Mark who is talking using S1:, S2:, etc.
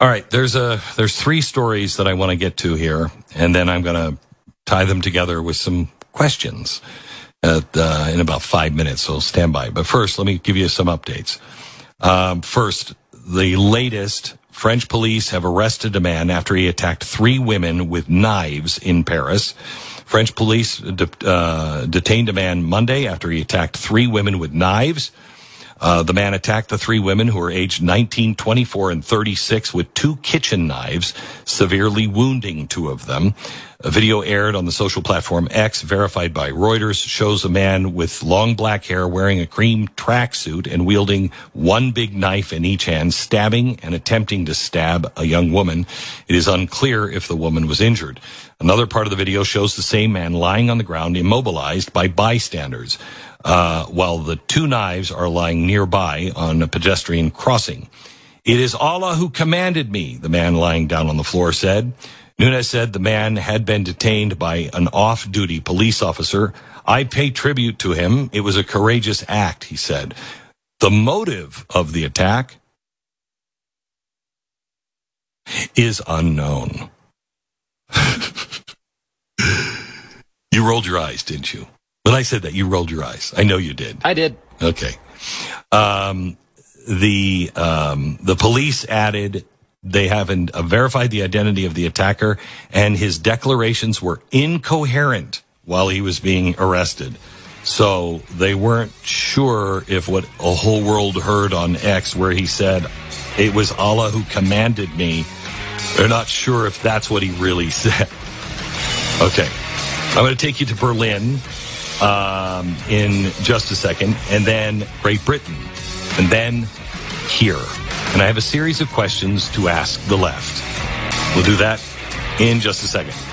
S1: All right, there's three stories that I want to get to here, and then I'm going to tie them together with some questions in about 5 minutes, so stand by. But first, let me give you some updates. First, the latest, French police have arrested a man after he attacked 3 women with knives in Paris. French police detained a man Monday after he attacked 3 women with knives. The man attacked the 3 women who were aged 19, 24, and 36 with 2 kitchen knives, severely wounding 2 of them. A video aired on the social platform X, verified by Reuters, shows a man with long black hair wearing a cream tracksuit and wielding 1 big knife in each hand, stabbing and attempting to stab a young woman. It is unclear if the woman was injured. Another part of the video shows the same man lying on the ground, immobilized by bystanders, while the 2 knives are lying nearby on a pedestrian crossing. "It is Allah who commanded me," the man lying down on the floor said. Nunes said the man had been detained by an off-duty police officer. "I pay tribute to him. It was a courageous act," he said. The motive of the attack is unknown. You rolled your eyes, didn't you? When I said that, you rolled your eyes. I know you did.
S2: I did.
S1: Okay. The police added they haven't verified the identity of the attacker, and his declarations were incoherent while he was being arrested. So they weren't sure if what a whole world heard on X, where he said, "It was Allah who commanded me," they're not sure if that's what he really said. Okay. I'm going to take you to Berlin in just a second, and then Great Britain, and then here. And I have a series of questions to ask the left. We'll do that in just a second.